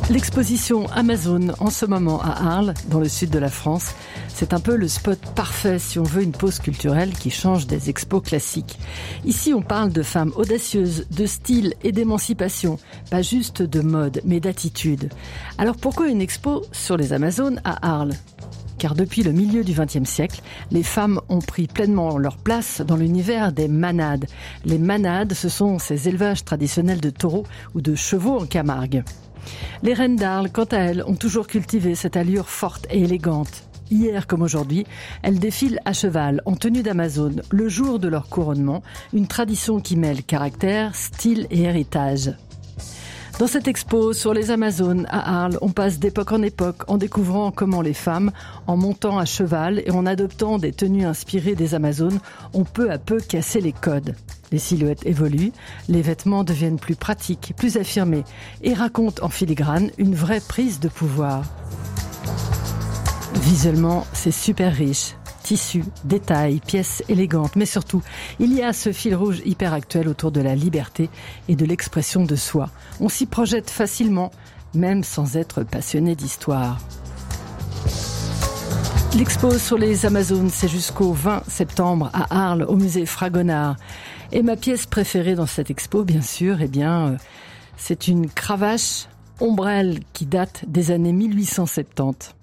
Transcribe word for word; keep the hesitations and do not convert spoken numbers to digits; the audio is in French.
L'exposition Amazon en ce moment à Arles, dans le sud de la France, c'est un peu le spot parfait si on veut une pause culturelle qui change des expos classiques. Ici, on parle de femmes audacieuses, de style et d'émancipation, pas juste de mode, mais d'attitude. Alors pourquoi une expo sur les Amazones à Arles ? Car depuis le milieu du vingtième siècle, les femmes ont pris pleinement leur place dans l'univers des manades. Les manades, ce sont ces élevages traditionnels de taureaux ou de chevaux en Camargue. Les reines d'Arles, quant à elles, ont toujours cultivé cette allure forte et élégante. Hier comme aujourd'hui, elles défilent à cheval, en tenue d'Amazone, le jour de leur couronnement, une tradition qui mêle caractère, style et héritage. Dans cette expo sur les Amazones à Arles, on passe d'époque en époque en découvrant comment les femmes, en montant à cheval et en adoptant des tenues inspirées des Amazones, ont peu à peu cassé les codes. Les silhouettes évoluent, les vêtements deviennent plus pratiques, plus affirmés et racontent en filigrane une vraie prise de pouvoir. Visuellement, c'est super riche. Tissus, détails, pièces élégantes, mais surtout, il y a ce fil rouge hyper actuel autour de la liberté et de l'expression de soi. On s'y projette facilement, même sans être passionné d'histoire. L'expo sur les Amazones, c'est jusqu'au vingt septembre à Arles, au musée Fragonard. Et ma pièce préférée dans cette expo, bien sûr, eh bien, c'est une cravache ombrelle qui date des années mille huit cent soixante-dix.